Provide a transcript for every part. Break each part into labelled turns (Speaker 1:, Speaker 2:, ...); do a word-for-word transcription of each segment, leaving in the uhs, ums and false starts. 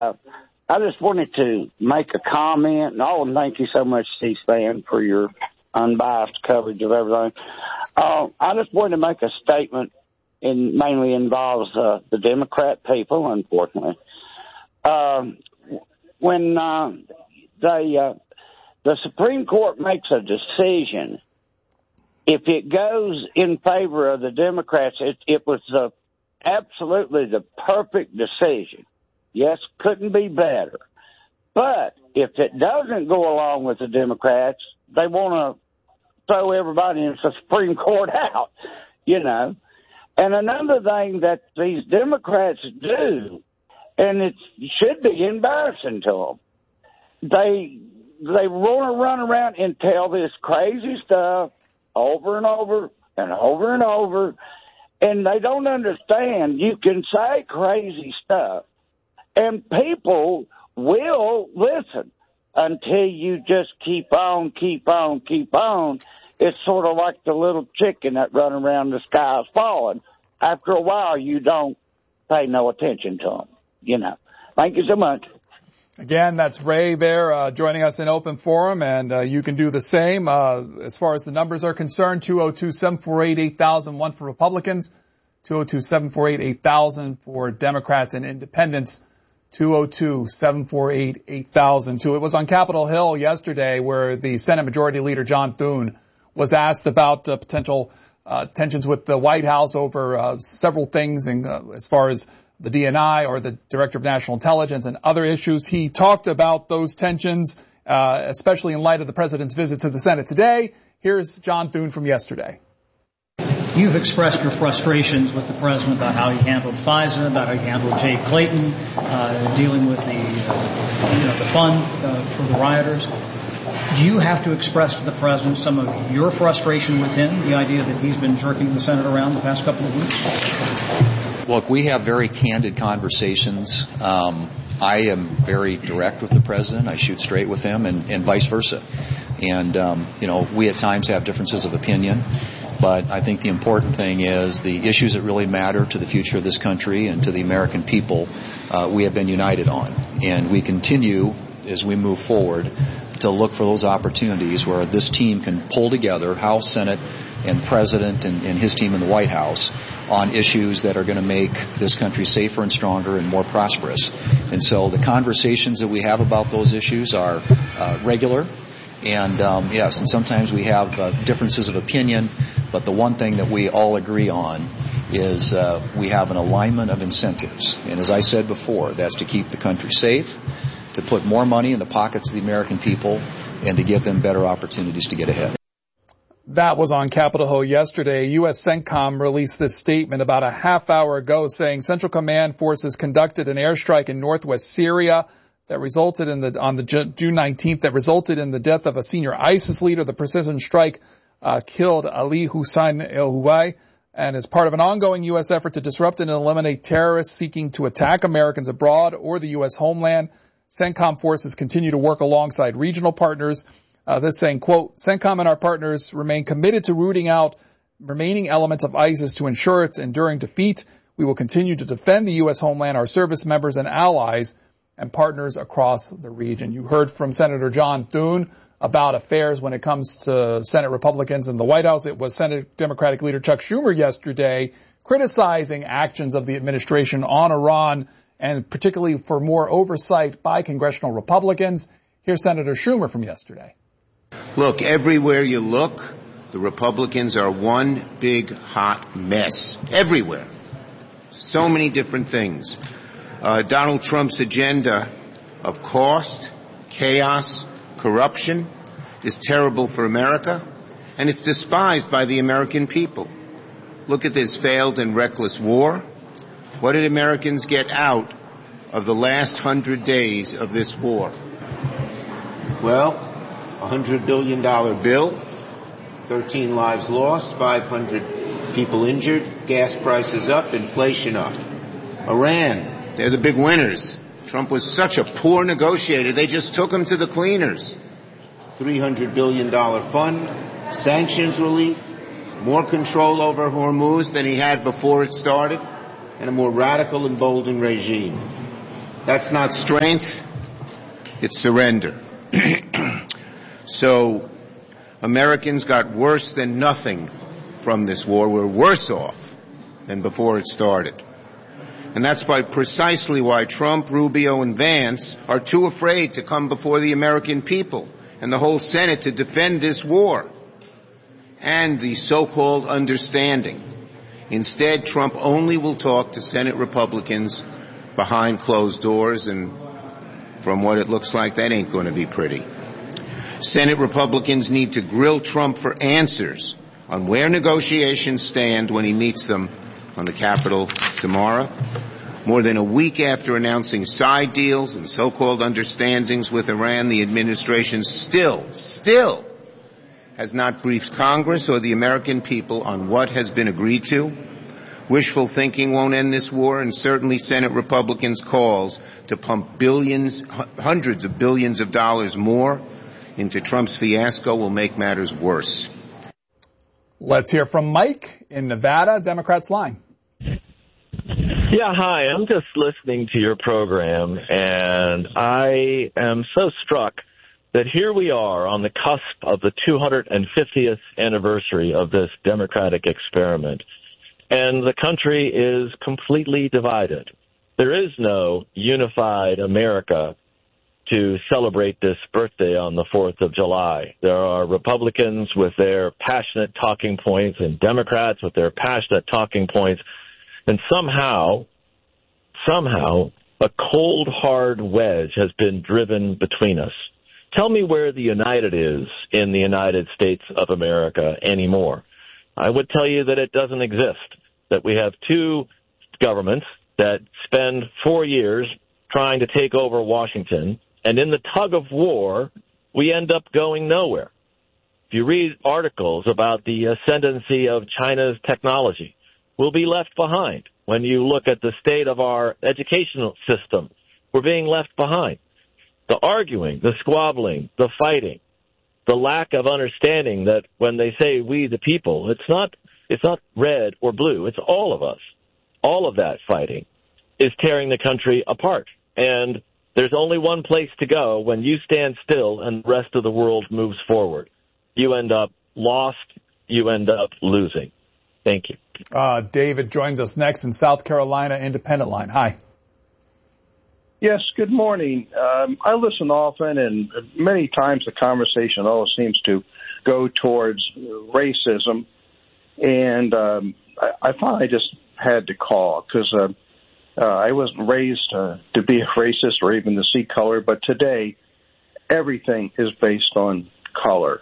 Speaker 1: Uh, I just wanted to make a comment, and I want to thank you so much, C-SPAN, for your unbiased coverage of everything. Uh, I just wanted to make a statement, and mainly involves uh, the Democrat people, unfortunately. Um, when uh, they, uh, the Supreme Court makes a decision, if it goes in favor of the Democrats, it, it was the, absolutely the perfect decision. Yes, couldn't be better. But if it doesn't go along with the Democrats, they want to throw everybody in the Supreme Court out, you know. And another thing that these Democrats do, and it should be embarrassing to them, they they want to run around and tell this crazy stuff over and over and over and over, and they don't understand you can say crazy stuff, and people will listen until you just keep on, keep on, keep on. It's sort of like the little chicken that run around the sky is falling. After a while, you don't pay no attention to them, you know. Thank you so much.
Speaker 2: Again, that's Ray there uh, joining us in Open Forum, and uh, you can do the same. Uh, as far as the numbers are concerned, two oh two, seven four eight, eight thousand, one for Republicans, two oh two, seven four eight, eight thousand for Democrats and Independents, two oh two, seven four eight, eight thousand. It was on Capitol Hill yesterday where the Senate Majority Leader John Thune was asked about uh, potential uh, tensions with the White House over uh, several things, in, uh, as far as the D N I or the Director of National Intelligence and other issues. He talked about those tensions, uh, especially in light of the President's visit to the Senate today. Here's John Thune from yesterday.
Speaker 3: You've expressed your frustrations with the President about how he handled FISA, about how he handled Jay Clayton, uh, dealing with the, uh, you know, the fund uh, for the rioters. Do you have to express to the President some of your frustration with him, the idea that he's been jerking the Senate around the past couple of weeks?
Speaker 4: Look, we have very candid conversations. Um, I am very direct with the President. I shoot straight with him, and, and vice versa. And, um, you know, we at times have differences of opinion. But I think the important thing is the issues that really matter to the future of this country and to the American people, uh, we have been united on. And we continue, as we move forward, to look for those opportunities where this team can pull together, House, Senate, and President and, and his team in the White House on issues that are going to make this country safer and stronger and more prosperous. And so the conversations that we have about those issues are uh, regular. And, um, yes, and sometimes we have uh, differences of opinion, but the one thing that we all agree on is uh, we have an alignment of incentives. And as I said before, that's to keep the country safe, to put more money in the pockets of the American people, and to give them better opportunities to get ahead.
Speaker 2: That was on Capitol Hill yesterday. U S CENTCOM released this statement about a half hour ago saying Central Command forces conducted an airstrike in northwest Syria that resulted in the, on the June nineteenth, that resulted in the death of a senior ISIS leader. The precision strike uh, killed Ali Hussein el-Huwai, and is part of an ongoing U S effort to disrupt and eliminate terrorists seeking to attack Americans abroad or the U S homeland. CENTCOM forces continue to work alongside regional partners. Uh, this saying, quote, CENTCOM and our partners remain committed to rooting out remaining elements of ISIS to ensure its enduring defeat. We will continue to defend the U S homeland, our service members and allies, and partners across the region. You heard from Senator John Thune about affairs when it comes to Senate Republicans in the White House. It was Senate Democratic leader Chuck Schumer yesterday criticizing actions of the administration on Iran, and particularly for more oversight by congressional Republicans. Here's Senator Schumer from yesterday.
Speaker 5: Look, everywhere you look, the Republicans are one big hot mess. Everywhere. So many different things. Uh, Donald Trump's agenda of cost, chaos, corruption is terrible for America, and it's despised by the American people. Look at this failed and reckless war. What did Americans get out of the last hundred days of this war? Well, a hundred billion dollar bill, thirteen lives lost, five hundred people injured, gas prices up, inflation up. Iran, they're the big winners. Trump was such a poor negotiator, they just took him to the cleaners. three hundred billion dollar fund, sanctions relief, more control over Hormuz than he had before it started, and a more radical, emboldened regime. That's not strength, it's surrender. So Americans got worse than nothing from this war. We're worse off than before it started. And that's why, precisely why Trump, Rubio, and Vance are too afraid to come before the American people and the whole Senate to defend this war and the so-called understanding. Instead, Trump only will talk to Senate Republicans behind closed doors, and from what it looks like, that ain't going to be pretty. Senate Republicans need to grill Trump for answers on where negotiations stand when he meets them on the Capitol tomorrow. More than a week after announcing side deals and so-called understandings with Iran, the administration still, still has not briefed Congress or the American people on what has been agreed to. Wishful thinking won't end this war, and certainly Senate Republicans' calls to pump billions, hundreds of billions of dollars more into Trump's fiasco will make matters worse.
Speaker 2: Let's hear from Mike in Nevada, Democrats line.
Speaker 6: Yeah, hi. I'm just listening to your program, and I am so struck that here we are on the cusp of the two hundred fiftieth anniversary of this democratic experiment, and the country is completely divided. There is no unified America to celebrate this birthday on the fourth of July. There are Republicans with their passionate talking points and Democrats with their passionate talking points, and somehow, somehow, a cold, hard wedge has been driven between us. Tell me where the United is in the United States of America anymore. I would tell you that it doesn't exist, that we have two governments that spend four years trying to take over Washington, and in the tug of war, we end up going nowhere. If you read articles about the ascendancy of China's technology, we'll be left behind. When you look at the state of our educational system, we're being left behind. The arguing, the squabbling, the fighting, the lack of understanding that when they say we the people, it's not it's not red or blue, it's all of us. All of that fighting is tearing the country apart. And there's only one place to go when you stand still and the rest of the world moves forward. You end up lost, you end up losing. Thank you.
Speaker 2: Uh, David joins us next in South Carolina, Independent Line. Hi.
Speaker 7: Yes, good morning. Um, I listen often, and many times the conversation always seems to go towards racism. And um, I, I thought I just had to call because uh, uh, I wasn't raised uh, to be a racist or even to see color, but today everything is based on color.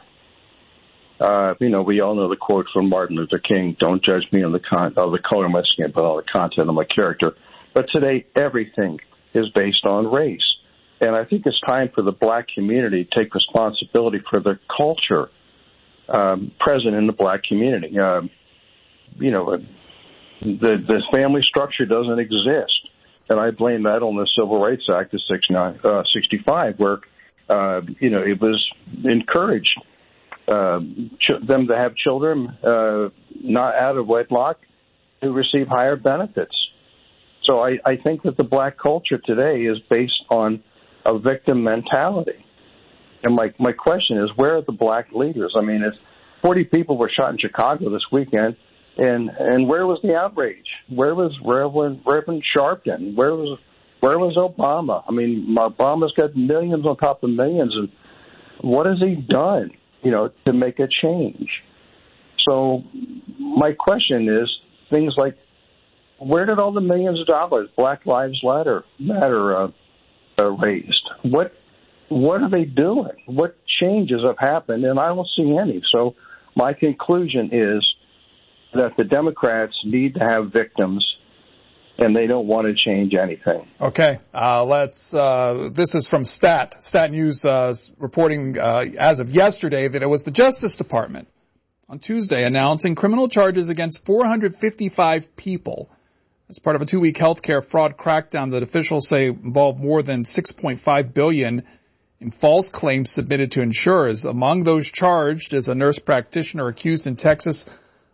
Speaker 7: Uh, you know, we all know the quote from Martin Luther King, don't judge me on the con- of the color of my skin, but on the content of my character. But today, everything is based on race. And I think it's time for the black community to take responsibility for the culture um, present in the black community. Um, you know, the, the family structure doesn't exist. And I blame that on the Civil Rights Act of sixty-five, where, uh, you know, it was encouraged Uh, ch- them to have children uh, not out of wedlock who receive higher benefits. So I, I think that the black culture today is based on a victim mentality. And my, my question is, where are the black leaders? I mean, if forty people were shot in Chicago this weekend, and, and where was the outrage? Where was Reverend, Reverend Sharpton? Where was where was Obama? I mean, Obama's got millions on top of millions, and what has he done, you know, to make a change? So my question is things like, where did all the millions of dollars Black Lives Matter, matter uh, uh, raised? What what are they doing? What changes have happened? And I don't see any. So my conclusion is that the Democrats need to have victims, and they don't want to change anything.
Speaker 2: Okay, uh, let's. Uh, this is from Stat. Stat News uh, reporting uh, as of yesterday that it was the Justice Department on Tuesday announcing criminal charges against four hundred fifty-five people as part of a two-week healthcare fraud crackdown that officials say involved more than six point five billion dollars in false claims submitted to insurers. Among those charged is a nurse practitioner accused in Texas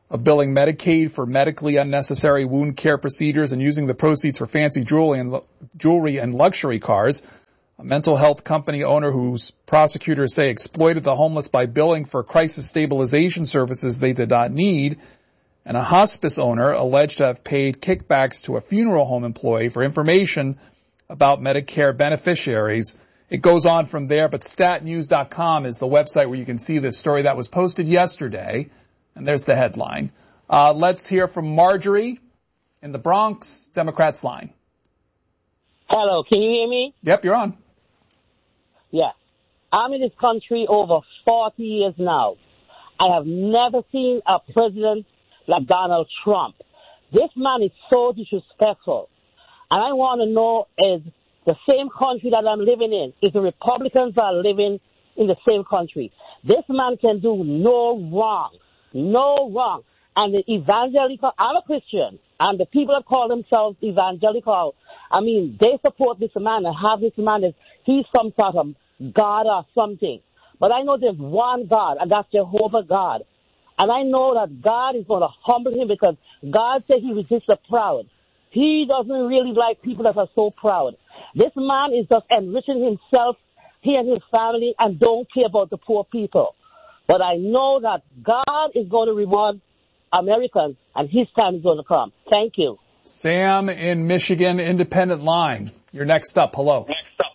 Speaker 2: of billing Medicaid for medically unnecessary wound care procedures and using the proceeds for fancy jewelry and, jewelry and luxury cars. A mental health company owner whose prosecutors say exploited the homeless by billing for crisis stabilization services they did not need. And a hospice owner alleged to have paid kickbacks to a funeral home employee for information about Medicare beneficiaries. It goes on from there, but stat news dot com is the website where you can see this story that was posted yesterday. And there's the headline. Uh, let's hear from Marjorie in the Bronx, Democrats line.
Speaker 8: Hello, can you hear me?
Speaker 2: Yep, you're on.
Speaker 8: Yes. I'm in this country over forty years now. I have never seen a president like Donald Trump. This man is so disrespectful. And I want to know, is the same country that I'm living in, is the Republicans are living in the same country? This man can do no wrong. No wrong. And the evangelical, I'm a Christian, and the people that call themselves evangelical, I mean, they support this man and have this man as he's some sort of God or something. But I know there's one God, and that's Jehovah God. And I know that God is going to humble him because God said he resists the proud. He doesn't really like people that are so proud. This man is just enriching himself, he and his family, and don't care about the poor people. But I know that God is going to reward Americans, and his time is going to come. Thank you.
Speaker 2: Sam in Michigan, Independent Line. You're next up. Hello.
Speaker 8: Next up.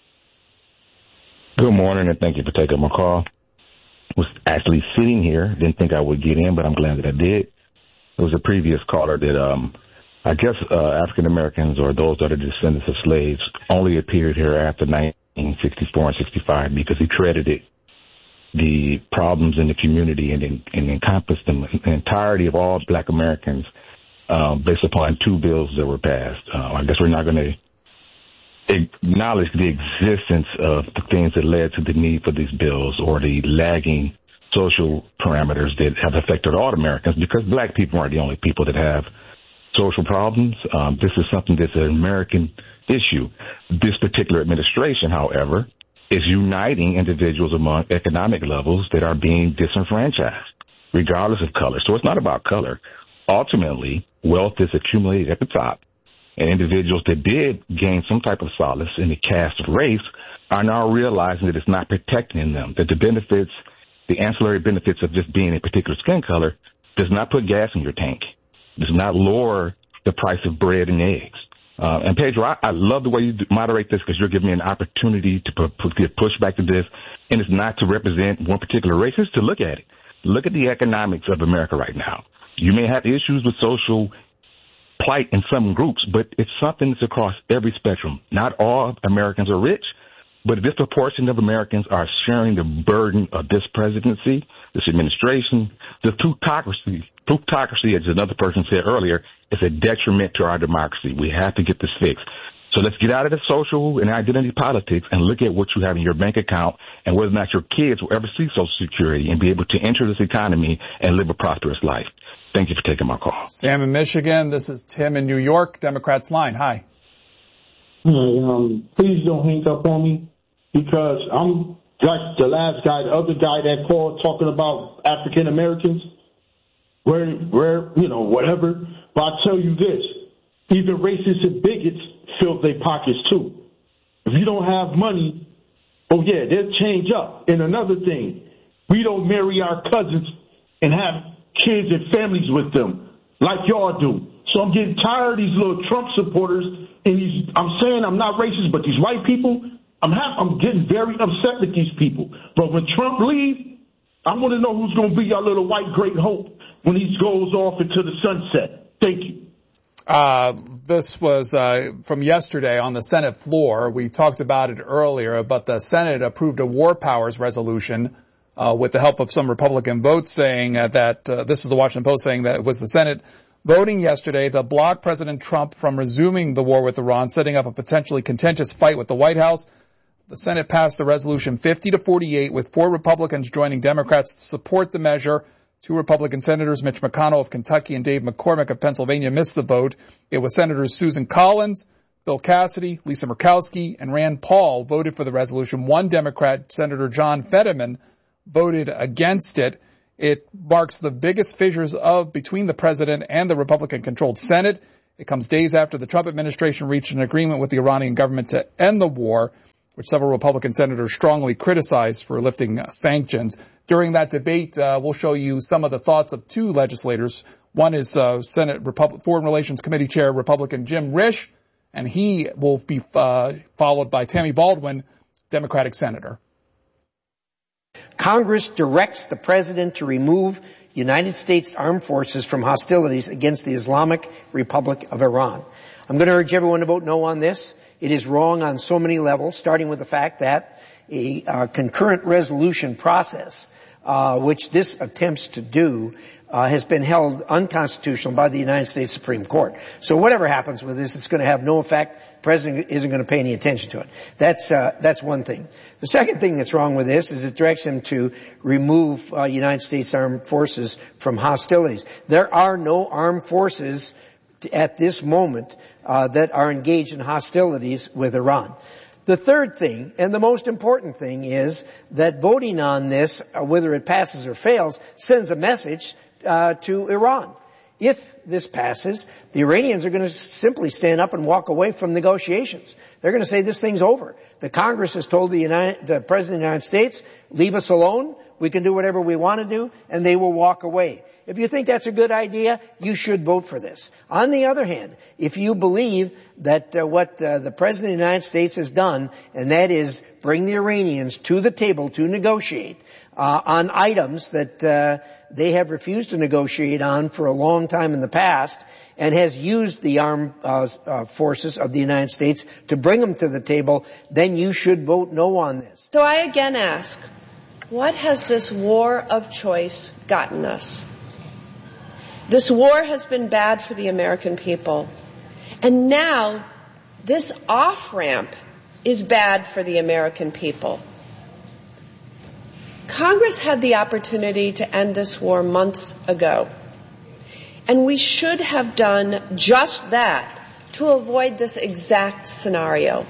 Speaker 9: Good morning, and thank you for taking my call. I was actually sitting here. Didn't think I would get in, but I'm glad that I did. There was a previous caller that um, I guess uh, African Americans or those that are descendants of slaves only appeared here after nineteen sixty-four and sixty-five because he credited the problems in the community and, and encompassed them, the entirety of all black Americans um, based upon two bills that were passed. Uh, I guess we're not going to acknowledge the existence of the things that led to the need for these bills or the lagging social parameters that have affected all Americans because black people aren't the only people that have social problems. Um, this is something that's an American issue. This particular administration, however, is uniting individuals among economic levels that are being disenfranchised, regardless of color. So it's not about color. Ultimately, wealth is accumulated at the top, and individuals that did gain some type of solace in the caste of race are now realizing that it's not protecting them, that the benefits, the ancillary benefits of just being a particular skin color does not put gas in your tank, does not lower the price of bread and eggs. Uh, and Pedro, I, I love the way you moderate this because you're giving me an opportunity to pu- pu- give pushback to this, and it's not to represent one particular race, it's to look at it. Look at the economics of America right now. You may have issues with social plight in some groups, but it's something that's across every spectrum. Not all Americans are rich, but a disproportion of Americans are sharing the burden of this presidency, this administration, the plutocracy. Plutocracy, as another person said earlier, is a detriment to our democracy. We have to get this fixed. So let's get out of the social and identity politics and look at what you have in your bank account and whether or not your kids will ever see Social Security and be able to enter this economy and live a prosperous life. Thank you for taking my call.
Speaker 2: Sam in Michigan. This is Tim in New York. Democrats line. Hi.
Speaker 10: Um, please don't hang up on me because I'm like the last guy, the other guy that called talking about African Americans, where, where, you know, whatever. But I'll tell you this, even racists and bigots fill their pockets too. If you don't have money, oh yeah, they'll change up. And another thing, we don't marry our cousins and have kids and families with them like y'all do. So I'm getting tired of these little Trump supporters and these, I'm saying I'm not racist, but these white people, I'm ha- I'm getting very upset with these people. But when Trump leaves, I want to know who's going to be our little white great hope when he goes off into the sunset. Thank you.
Speaker 2: Uh, this was uh, from yesterday on the Senate floor. We talked about it earlier, but the Senate approved a war powers resolution uh, with the help of some Republican votes saying uh, that, uh, this is the Washington Post saying that it was the Senate voting yesterday to block President Trump from resuming the war with Iran, setting up a potentially contentious fight with the White House. The Senate passed the resolution fifty to forty-eight with four Republicans joining Democrats to support the measure. Two Republican senators, Mitch McConnell of Kentucky and Dave McCormick of Pennsylvania, missed the vote. It was Senators Susan Collins, Bill Cassidy, Lisa Murkowski, and Rand Paul voted for the resolution. One Democrat, Senator John Fetterman, voted against it. It marks the biggest fissures of between the president and the Republican-controlled Senate. It comes days after the Trump administration reached an agreement with the Iranian government to end the war, which several Republican senators strongly criticized for lifting uh, sanctions. During that debate, uh, we'll show you some of the thoughts of two legislators. One is uh, Senate Repub- Foreign Relations Committee Chair Republican Jim Risch, and he will be uh, followed by Tammy Baldwin, Democratic senator.
Speaker 11: Congress directs the president to remove United States armed forces from hostilities against the Islamic Republic of Iran. I'm going to urge everyone to vote no on this. It is wrong on so many levels, starting with the fact that a uh, concurrent resolution process, uh, which this attempts to do, uh, has been held unconstitutional by the United States Supreme Court. So whatever happens with this, it's going to have no effect. The president isn't going to pay any attention to it. That's uh, that's one thing. The second thing that's wrong with this is it directs him to remove uh, United States armed forces from hostilities. There are no armed forces at this moment uh, that are engaged in hostilities with Iran. The third thing, and the most important thing, is that voting on this, uh, whether it passes or fails, sends a message uh, to Iran. If this passes, the Iranians are going to simply stand up and walk away from negotiations. They're going to say this thing's over. The Congress has told the, United, the President of the United States, leave us alone, we can do whatever we want to do, and they will walk away. If you think that's a good idea, you should vote for this. On the other hand, if you believe that uh, what uh, the President of the United States has done, and that is bring the Iranians to the table to negotiate uh, on items that uh, they have refused to negotiate on for a long time in the past, and has used the armed uh, uh, forces of the United States to bring them to the table, then you should vote no on this.
Speaker 12: So I again ask, what has this war of choice gotten us? This war has been bad for the American people. And now, this off-ramp is bad for the American people. Congress had the opportunity to end this war months ago. And we should have done just that to avoid this exact scenario.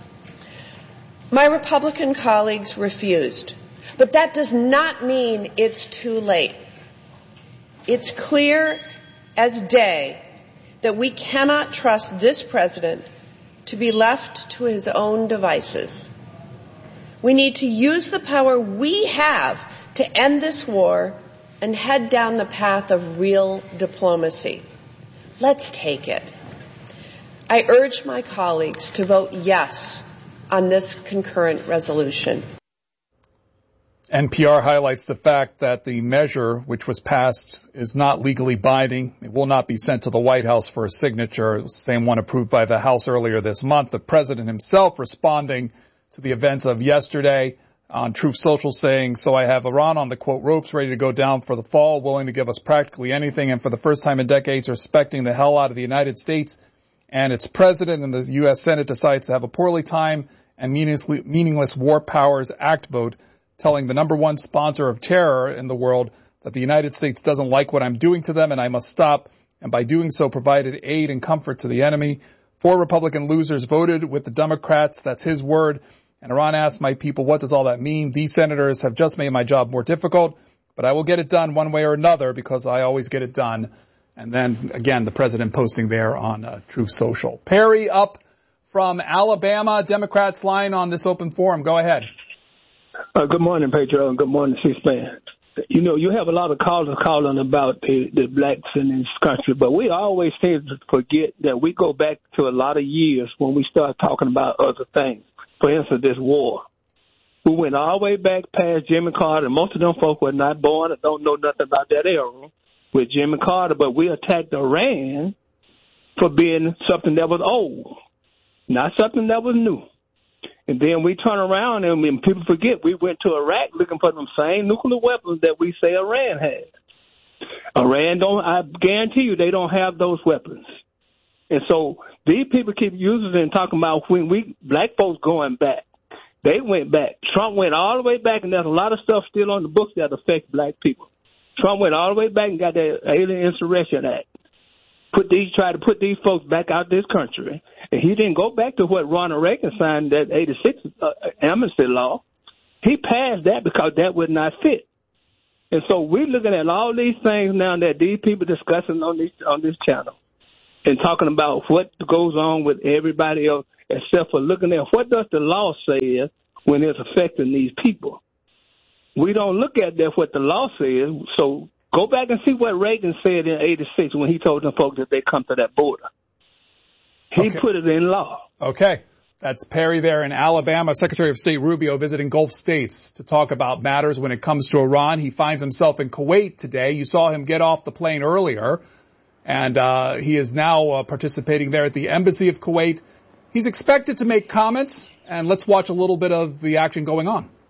Speaker 12: My Republican colleagues refused. But that does not mean it's too late. It's clear as day that we cannot trust this president to be left to his own devices. We need to use the power we have to end this war and head down the path of real diplomacy. Let's take it. I urge my colleagues to vote yes on this concurrent resolution.
Speaker 2: N P R highlights the fact that the measure, which was passed, is not legally binding. It will not be sent to the White House for a signature. It was the same one approved by the House earlier this month. The president himself responding to the events of yesterday on Truth Social saying, so I have Iran on the, quote, ropes ready to go down for the fall, willing to give us practically anything, and for the first time in decades respecting the hell out of the United States and its president, and the U S Senate decides to have a poorly timed and meaningless War Powers Act vote, telling the number one sponsor of terror in the world that the United States doesn't like what I'm doing to them and I must stop, and by doing so provided aid and comfort to the enemy. Four Republican losers voted with the Democrats. That's his word. And Iran asked my people, what does all that mean? These senators have just made my job more difficult, but I will get it done one way or another because I always get it done. And then, again, the president posting there on uh, Truth Social. Perry up from Alabama. Democrats line on this open forum. Go ahead.
Speaker 13: Uh, good morning, Patriot, and good morning, C-SPAN. You know, you have a lot of callers calling about the, the blacks in this country, but we always tend to forget that we go back to a lot of years when we start talking about other things. For instance, this war. We went all the way back past Jimmy Carter, and most of them folk were not born and don't know nothing about that era with Jimmy Carter, but we attacked Iran for being something that was old, not something that was new. And then we turn around and when people forget, we went to Iraq looking for them same nuclear weapons that we say Iran had. Iran don't, I guarantee you, they don't have those weapons. And so these people keep using it and talking about when we, black folks going back. They went back. Trump went all the way back, and there's a lot of stuff still on the books that affect black people. Trump went all the way back and got that Alien Insurrection Act. Put these, tried to put these folks back out this country. And he didn't go back to what Ronald Reagan signed, that eighty-six uh, amnesty law. He passed that because that would not fit. And so we're looking at all these things now that these people discussing on this on this channel and talking about what goes on with everybody else, except for looking at what does the law say when it's affecting these people. We don't look at that what the law says. So go back and see what Reagan said in eighty-six when he told them folks that they come to that border. He
Speaker 2: okay.
Speaker 13: put it in law.
Speaker 2: Okay. That's Perry there in Alabama. Secretary of State Rubio visiting Gulf states to talk about matters when it comes to Iran. He finds himself in Kuwait today. You saw him get off the plane earlier, and uh he is now uh, participating there at the Embassy of Kuwait. He's expected to make comments, and let's watch a little bit of the action going on.